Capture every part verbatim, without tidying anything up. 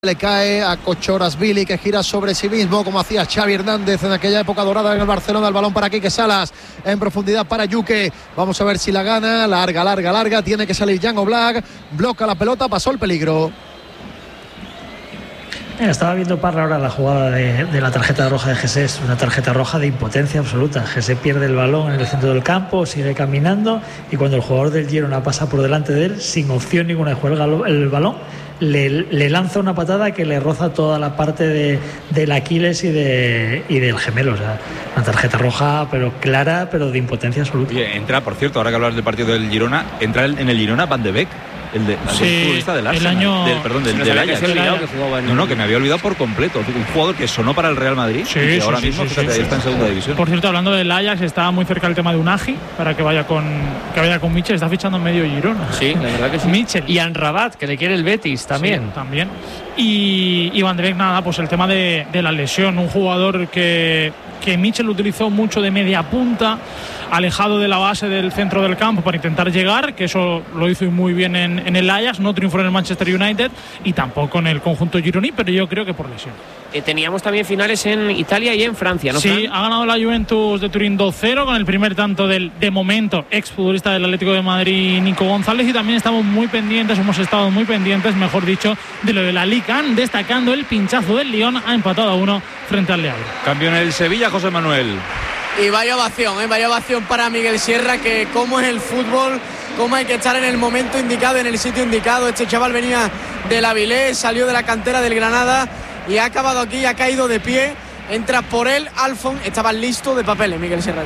Le cae a Kochorasvili, que gira sobre sí mismo como hacía Xavi Hernández en aquella época dorada en el Barcelona. El balón para Quique Salas, en profundidad para Yuque. Vamos a ver si la gana. Larga, larga, larga. Tiene que salir Jan Oblak. Bloca la pelota, pasó el peligro. Estaba viendo Parra ahora la jugada de, de la tarjeta roja de Jesse. Es una tarjeta roja de impotencia absoluta. Jesse pierde el balón en el centro del campo, sigue caminando, y cuando el jugador del Girona pasa por delante de él, sin opción ninguna de jugar el balón, le, le lanza una patada que le roza toda la parte de, del Aquiles y, de, y del gemelo. O sea, una tarjeta roja, pero clara, pero de impotencia absoluta. Oye, entra, por cierto, ahora que hablas del partido del Girona, entra en el Girona Van de Beek. El de sí, el futbolista del Arsenal, el año, del, perdón, del, no del Ajax. Que que no, no, que me había olvidado por completo. Un jugador que sonó para el Real Madrid, sí, y que sí, ahora sí, mismo sí, fíjate, sí, está en segunda división. Por cierto, hablando del Ajax, está muy cerca el tema de Unagi para que vaya con que vaya con Michel. Está fichando en medio Girona. Sí, la verdad que sí. Michel. Y Amrabat, que le quiere el Betis también. Sí, también. Y, y Van de Beek, nada, pues el tema de, de la lesión. Un jugador que, que Michel utilizó mucho de media punta, alejado de la base del centro del campo para intentar llegar, que eso lo hizo muy bien en, en el Ajax. No triunfó en el Manchester United y tampoco en el conjunto gironí, pero yo creo que por lesión. Eh, teníamos también finales en Italia y en Francia, ¿no? Sí, Fran? ha ganado la Juventus de Turín dos cero con el primer tanto del, de momento, exfutbolista del Atlético de Madrid, Nico González. Y también estamos muy pendientes, hemos estado muy pendientes, mejor dicho, de lo de la Ligue uno, destacando el pinchazo del Lyon. Ha empatado a uno frente al Le Havre. Cambio en el Sevilla, José Manuel. Y vaya ovación, ¿eh? vaya ovación para Miguel Sierra, que cómo es el fútbol, cómo hay que estar en el momento indicado, en el sitio indicado. Este chaval venía del Avilés, salió de la cantera del Granada y ha acabado aquí, ha caído de pie. Entra por él, Alfon, estaba listo de papeles Miguel Sierra.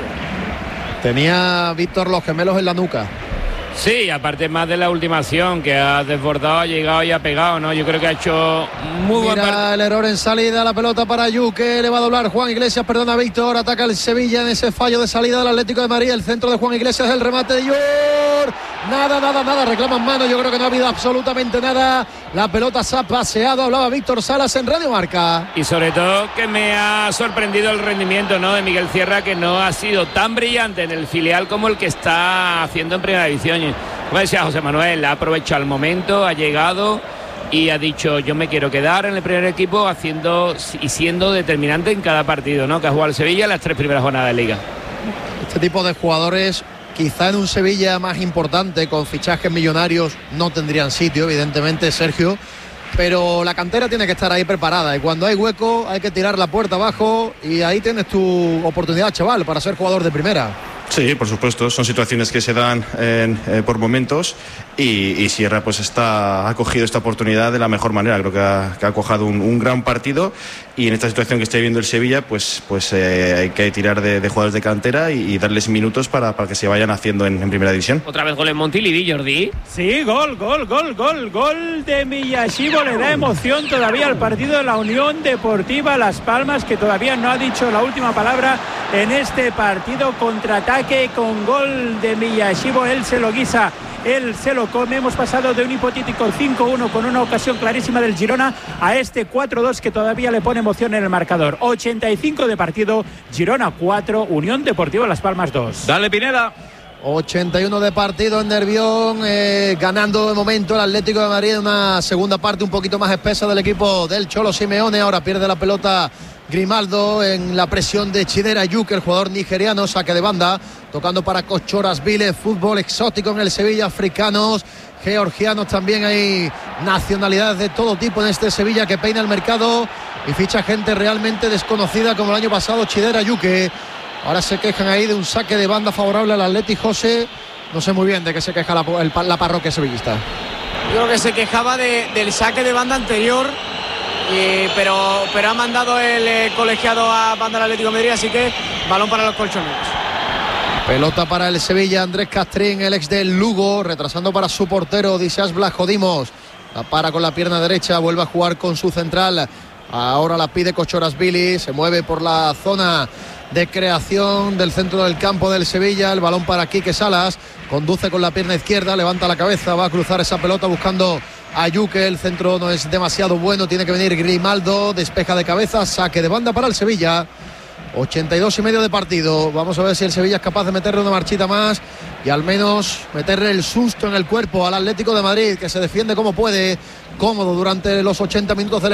Tenía Víctor los gemelos en la nuca. Sí, aparte más de la última acción, que ha desbordado, ha llegado y ha pegado, ¿no? Yo creo que ha hecho muy buen partido. Mira el error en salida, la pelota para Yuque, le va a doblar Juan Iglesias, perdona Víctor, ataca el Sevilla en ese fallo de salida del Atlético de Madrid, el centro de Juan Iglesias, el remate de Yor, nada, nada, nada, reclaman mano, yo creo que no ha habido absolutamente nada, la pelota se ha paseado, hablaba Víctor Salas en Radio Marca. Y sobre todo que me ha sorprendido el rendimiento, ¿no?, de Miguel Sierra, que no ha sido tan brillante en el filial como el que está haciendo en Primera División. Como decía José Manuel, ha aprovechado el momento, ha llegado y ha dicho: yo me quiero quedar en el primer equipo haciendo y siendo determinante en cada partido, ¿no?, que ha jugado el Sevilla en las tres primeras jornadas de Liga. Este tipo de jugadores, quizá en un Sevilla más importante, con fichajes millonarios, no tendrían sitio, evidentemente, Sergio, pero la cantera tiene que estar ahí preparada y cuando hay hueco hay que tirar la puerta abajo y ahí tienes tu oportunidad, chaval, para ser jugador de primera. Sí, por supuesto, son situaciones que se dan en, eh, por momentos y, y Sierra pues está, ha cogido esta oportunidad de la mejor manera. Creo que ha, que ha cojado un, un gran partido y en esta situación que está viviendo el Sevilla pues, pues eh, hay que tirar de, de jugadores de cantera y, y darles minutos para, para que se vayan haciendo en, en Primera División. Otra vez gol en Montilivi, Jordi. Sí, gol, gol, gol, gol, gol de Miyashiro. Le da emoción todavía al partido de la Unión Deportiva Las Palmas, que todavía no ha dicho la última palabra en este partido. Contraataque con gol de Miyashiro, él se lo guisa, él se lo come. Hemos pasado de un hipotético cinco uno con una ocasión clarísima del Girona a este cuatro dos que todavía le pone emoción en el marcador. ochenta y cinco de partido, Girona cuatro, Unión Deportiva Las Palmas dos. Dale, Pineda. ochenta y uno de partido en Nervión, eh, ganando de momento el Atlético de Madrid en una segunda parte un poquito más espesa del equipo del Cholo Simeone. Ahora pierde la pelota Grimaldo en la presión de Chidera Yuque, el jugador nigeriano, saque de banda, tocando para Kochorasvili. Fútbol exótico en el Sevilla, africanos, georgianos, también hay nacionalidades de todo tipo en este Sevilla que peina el mercado y ficha gente realmente desconocida como el año pasado. Chidera Yuque. Ahora se quejan ahí de un saque de banda favorable al Atleti. José, no sé muy bien de qué se queja la, el, la parroquia sevillista. Yo creo que se quejaba de, del saque de banda anterior, y, pero, pero ha mandado el eh, colegiado a banda del Atlético de Madrid, así que balón para los colchoneros. Pelota para el Sevilla, Andrés Castrín, el ex del Lugo, retrasando para su portero, Odysseas Vlachodimos. La para con la pierna derecha, vuelve a jugar con su central. Ahora la pide Kochorasvili, se mueve por la zona de creación del centro del campo del Sevilla. El balón para Quique Salas, conduce con la pierna izquierda, levanta la cabeza, va a cruzar esa pelota buscando a Yuque. El centro no es demasiado bueno, tiene que venir Grimaldo, despeja de cabeza, saque de banda para el Sevilla. ochenta y dos y medio de partido. Vamos a ver si el Sevilla es capaz de meterle una marchita más y al menos meterle el susto en el cuerpo al Atlético de Madrid, que se defiende como puede, cómodo durante los ochenta minutos del